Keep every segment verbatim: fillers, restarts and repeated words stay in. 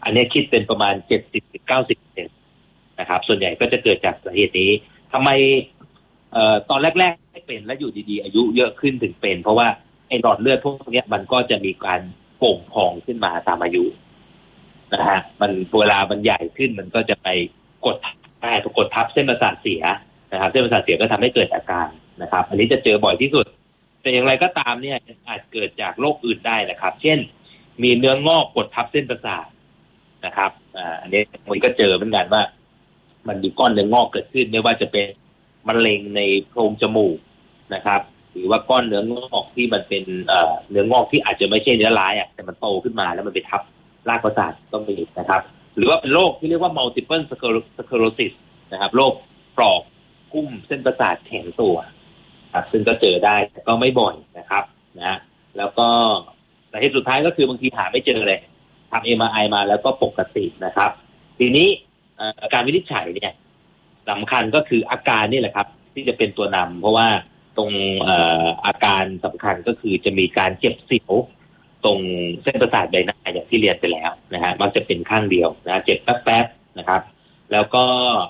อันนี้คิดเป็นประมาณ เจ็ดสิบถึงเก้าสิบเปอร์เซ็นต์ นะครับส่วนใหญ่ก็จะเกิดจากสาเหตุนี้ทำไมเอ่อตอนแรกๆไม่เป็นแล้วอยู่ดีๆอายุเยอะขึ้นถึงเป็นเพราะว่าไอ้หลอดเลือดพวกนี้มันก็จะมีการโป่งพองขึ้นมาตามอายุนะฮะมันเวลามันใหญ่ขึ้นมันก็จะไปกดได้กดทับเส้นประสาทเสียนะครับเส้นประสาทเสียก็ทำให้เกิดอาการนะครับอันนี้จะเจอบ่อยที่สุดแต่อย่างไรก็ตามเนี่ยอาจเกิดจากโรคอื่นได้นะครับเช่นมีเนื้องอกกดทับเส้นประสาทนะครับอ่าอันนี้มันก็เจอเหมือนกันว่ามันมีก้อนเนื้องอกเกิดขึ้นไม่ว่าจะเป็นมะเร็งในโพรงจมูกนะครับหรือว่าก้อนเนื้องอกที่มันเป็นเอ่อเนื้องอกที่อาจจะไม่ใช่เนื้อร้ายอ่ะแต่มันโตขึ้นมาแล้วมันไปทับรากประสาทต้องมีนะครับหรือว่าเป็นโรคที่เรียกว่า multiple sclerosis นะครับโรคปลอกกุ้มเส้นประสาทแข็งตัวครับซึ่งก็เจอได้แต่ก็ไม่บ่อยนะครับนะแล้วก็สาเหตุสุดท้ายก็คือบางทีหาไม่เจอเลยทำ เอ็ม อาร์ ไอ มาแล้วก็ปกตินะครับทีนี้การวินิจฉัยเนี่ยสำคัญก็คืออาการนี่แหละครับที่จะเป็นตัวนำเพราะว่าตรงเอ่ออาการสำคัญก็คือจะมีการเจ็บเสียวตรงเส้นประสาทใบหน้าอย่างที่เรียนไปแล้วนะฮะมักจะเป็นข้างเดียวนะเจ็บแป๊บๆนะครับแล้วก็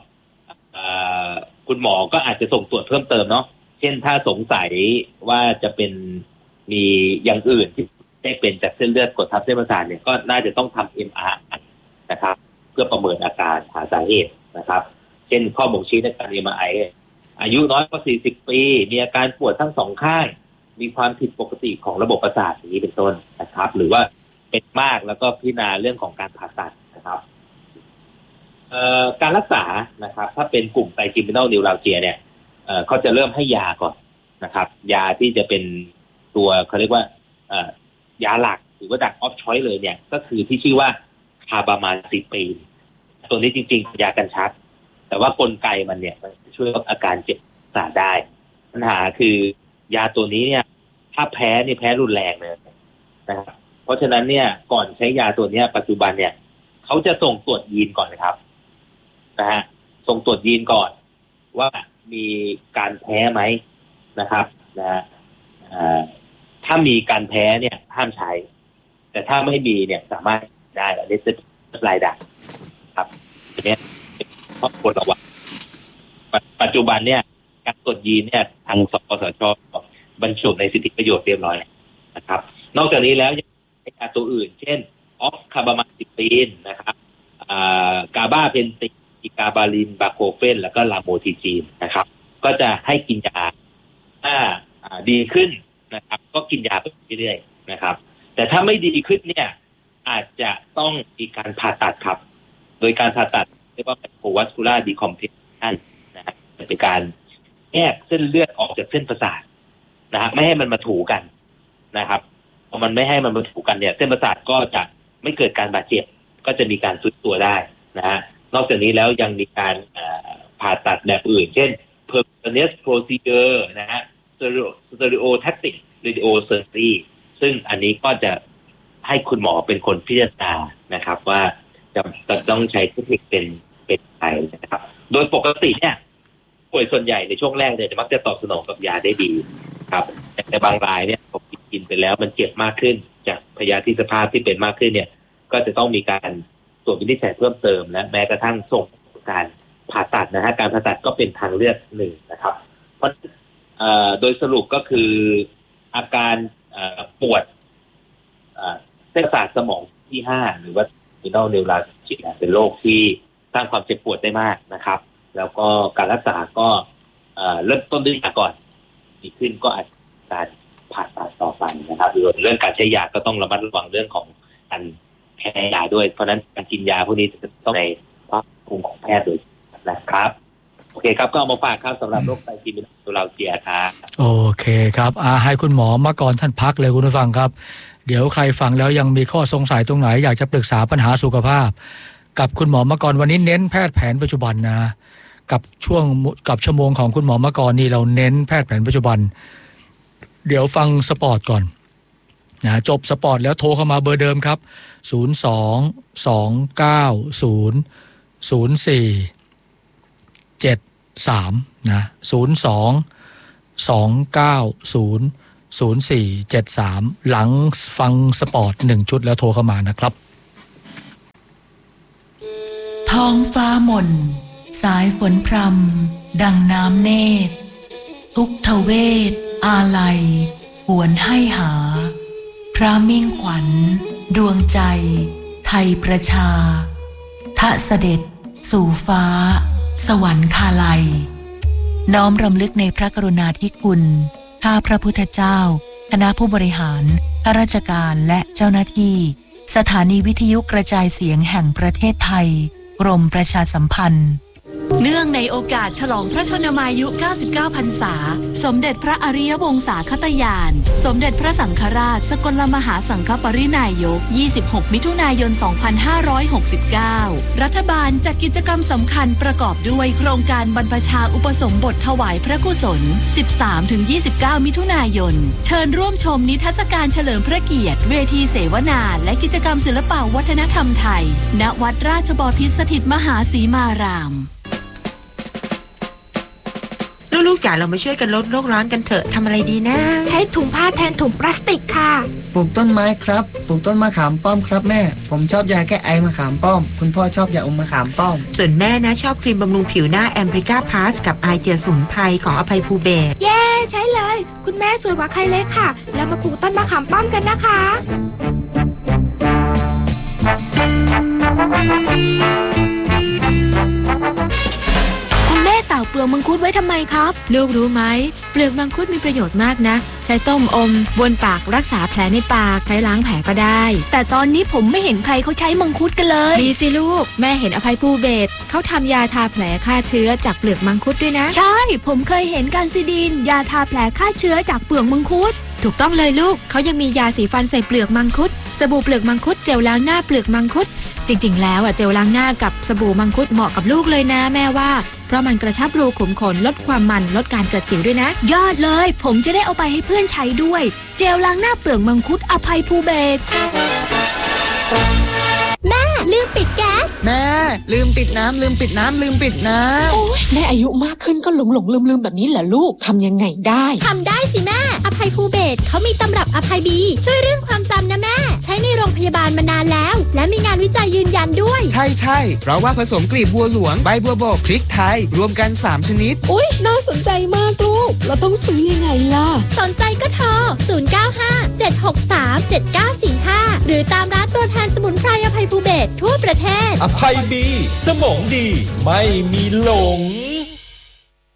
คุณหมอก็อาจจะส่งตรวจเพิ่มเติมเนาะเช่นถ้าสงสัยว่าจะเป็นมีอย่างอื่นที่ได้เป็นจากเส้นเลือดกดทับเส้นประสาทเนี่ยก็น่าจะต้องทำ เอ็ม อาร์ ไอ นะครับเพื่อประเมินอาการหาสาเหตุนะครับเช่นข้อบ่งชี้ในการ เอ็ม อาร์ ไอ อายุน้อยกว่าสี่สิบปีมีอาการปวดทั้งสองข้างมีความผิดปกติของระบบประสาทอย่างนี้เป็นต้นนะครับหรือว่าเป็นมากแล้วก็พิจารณาเรื่องของการผ่าตัดนะครับการรักษานะครับถ้าเป็นกลุ่มไทรคิมินัลนิวราลเจียเนี่ยเขาจะเริ่มให้ยาก่อนนะครับยาที่จะเป็นตัวเขาเรียกว่ายาหลักหรือว่าดักออฟชอยส์เลยเนี่ยก็คือที่ชื่อว่าคาบามาซิปีนตัวนี้จริงๆยากันชักแต่ว่ากลไกมันเนี่ยมันช่วยลดอาการเจ็บประสาทได้ปัญหาคือยาตัวนี้เนี่ยถ้าแพ้นี่แพ้รุนแรงเลยนะครับเพราะฉะนั้นเนี่ยก่อนใช้ยาตัวนี้ปัจจุบันเนี่ยเขาจะส่งตรวจยีนก่อนนะครับนะฮะส่งตรวจยีนก่อนว่ามีการแพ้ไหมนะครับนะฮะถ้ามีการแพ้เนี่ยห้ามใช้แต่ถ้าไม่มีเนี่ยสามารถได้อันนี้จะรายได้ครับอันนี้ข้อควรระวังปัจจุบันเนี่ยการตรวจยีนเนี่ยทางสปสช.บรรจุในสิทธิประโยชน์เรียบร้อยนะครับนอกจากนี้แล้วยังมียาตัวอื่นเช่นออฟคาบามาซิปีนนะครับกาบาเพนตินกาบาลินบาโคเฟนแล้วก็ลาโมทิจีนนะครับก็จะให้กินยาถ้าดีขึ้นนะครับก็กินยาไปเรื่อยๆนะครับแต่ถ้าไม่ดีขึ้นเนี่ยอาจจะต้องมีการผ่าตัดครับโดยการผ่าตัดเรียกว่าเป็น Vascular Decompensation นะครับเป็นการแยกเส้นเลือดออกจากเส้นประสาทนะฮะไม่ให้มันมาถูกันนะครับพอมันไม่ให้มันมาถูกันเนี่ยเส้นประสาทก็จะไม่เกิดการบาดเจ็บก็จะมีการทรุดตัวได้นะฮะนอกจากนี้แล้วยังมีการผ่าตัดแบบอื่นเช่น percutaneous procedure นะฮะ stereotactic radiosurgery ซึ่งอันนี้ก็จะให้คุณหมอเป็นคนพิจารณานะครับว่าจะจะต้องใช้เทคนิคเป็นเป็นอะไรนะครับโดยปกติเนี่ยป่วยส่วนใหญ่ในช่วงแรกเนี่ยจะมักจะตอบสนองกับยาได้ดีครับแต่บางรายเนี่ยพอกินไปแล้วมันเจ็บมากขึ้นจากพยาธิสภาพที่เป็นมากขึ้นเนี่ยก็จะต้องมีการตรวจวินิจฉัยเพิ่มเติมและแม้กระทั่งส่งการผ่าตัดนะฮะการผ่าตัดก็เป็นทางเลือกหนึ่งนะครับเพราะโดยสรุปก็คืออาการปวดเส้นประสาทสมองที่ห้าหรือว่า terminal neuralgia เป็นโรคที่สร้างความเจ็บปวดได้มากนะครับแล้วก็การรักษาก็เริ่มต้นด้วยยาก่อนดีขึ้นก็อาจจะการผ่าตัดต่อไปนะครับเรื่องการใช้ยาก็ต้องระมัดระวังเรื่องของการแพ้ยาด้วยเพราะฉะนั้นการกินยาพวกนี้จะต้องในความคุมของแพทย์โดยนะครับโอเคครับก็เอามาฝากครับสำหรับโรคไตกินตัวเราเจียครับโอเคครับอาให้คุณหมอมาก่อนท่านพักเลยคุณผู้ฟังครับเดี๋ยวใครฟังแล้วยังมีข้อสงสัยตรงไหนอยากจะปรึกษาปัญหาสุขภาพกับคุณหมอมาก่อนวันนี้เน้นแพทย์แผนปัจจุบันนะกับช่วงกับชั่วโมงของคุณหมอมาก่อนนี่เราเน้นแพทย์แผนปัจจุบันเดี๋ยวฟังสปอร์ตก่อนนะจบสปอร์ตแล้วโทรเข้ามาเบอร์เดิมครับศูนย์ สอง สอง เก้า ศูนย์ ศูนย์ สี่ เจ็ด สามนะศูนย์ สอง สอง เก้า ศูนย์ ศูนย์ สี่ เจ็ด สามหลังฟังสปอร์ตหนึ่งชุดแล้วโทรเข้ามานะครับท้องฟ้าหม่นสายฝนพรำดังน้ำเนตรทุกทเวทอาลัยหวนให้หาพระมิ่งขวัญดวงใจไทยประชาทะเสด็จสู่ฟ้าสวรรคาลัยน้อมรำลึกในพระกรุณาธิคุณข้าพระพุทธเจ้าคณะผู้บริหารข้าราชการและเจ้าหน้าที่สถานีวิทยุกระจายเสียงแห่งประเทศไทยกรมประชาสัมพันธ์เนื่องในโอกาสฉลองพระชนมายุเก้าสิบเก้าพรรษาสมเด็จพระอริยวงศาคตญาณสมเด็จพระสังฆราชสกลมหาสังฆปรินายกยี่สิบหกมิถุนายนสองพันห้าร้อยหกสิบเก้ารัฐบาลจัดกิจกรรมสำคัญประกอบด้วยโครงการบรรพชาอุปสมบทถวายพระกุศล สิบสามถึงยี่สิบเก้า มิถุนายนเชิญร่วมชมนิทรรศการเฉลิมพระเกียรติเวทีเสวนาและกิจกรรมศิลปวัฒนธรรมไทยณวัดราชบพิตรสถิตมหาสีมารามลูกๆจ๋าเรามาช่วยกันลดโลกร้อนกันเถอะทำอะไรดีนะใช้ถุงผ้าแทนถุงพลาสติกค่ะปลูกต้นไม้ครับปลูกต้นมะขามป้อมครับแม่ผมชอบยาแก้ไอมะขามป้อมคุณพ่อชอบยาอมมะขามป้อมส่วนแม่นะชอบครีมบำรุงผิวหน้าแอมบริก้าพลัสกับไอเจียสมุนไพรของอภัยภูเบศเย้ใช้เลยคุณแม่สวยกว่าใครเลยค่ะแล้วมาปลูกต้นมะขามป้อมกันนะคะแม่ตากเปลือกมังคุดไว้ทำไมครับลูกรู้ไหมเปลือกมังคุดมีประโยชน์มากนะใช้ต้มอมบนปากรักษาแผลในปากใช้ล้างแผลก็ได้แต่ตอนนี้ผมไม่เห็นใครเขาใช้มังคุดกันเลยมีสิลูกแม่เห็นอภัยภูเบศรเขาทำยาทาแผลฆ่าเชื้อจากเปลือกมังคุดด้วยนะใช่ผมเคยเห็นการซิดีนยาทาแผลฆ่าเชื้อจากเปลือกมังคุดถูกต้องเลยลูกเขายังมียาสีฟันใส่เปลือกมังคุดสบู่เปลือกมังคุดเจลล้างหน้าเปลือกมังคุดจริงๆแล้วอ่ะเจลล้างหน้ากับสบู่มังคุดเหมาะกับลูกเลยนะแม่ว่าเพราะมันกระชับรูขุมขนลดความมันลดการเกิดสิวด้วยนะยอดเลยผมจะได้เอาไปให้เพื่อนใช้ด้วยเจลล้างหน้าเปลือกมังคุดอภัยภูเบศรแม่ลืมปิดแก๊สแม่ลืมปิดน้ำลืมปิดน้ำลืมปิดน้ำโอ้ยแม่อายุมากขึ้นก็หลงหลงลืมลืมแบบนี้เหรอลูกทำยังไงได้ทำได้สิแม่อภัยภูเบศรเขามีตำรับอภัยบีช่วยเรื่องความจำนะแม่ใช้ในโรงพยาบาลมานานแล้วและมีงานวิจัยยืนยันด้วยใช่ใช่เพราะว่าผสมกลีบบัวหลวงใบบัวบกพริกไทยรวมกันสามชนิดอุ๊ยน่าสนใจมากลูกเราต้องซื้อยังไงล่ะสนใจก็โทรศูนย์ เก้า ห้า เจ็ด หก สาม เจ็ด เก้า สี่ ห้าหรือตามร้านตัวแทนสมุนไพรอภัยภูเบศรทั่วประเทศอภัยบีสมองดีไม่มีหลง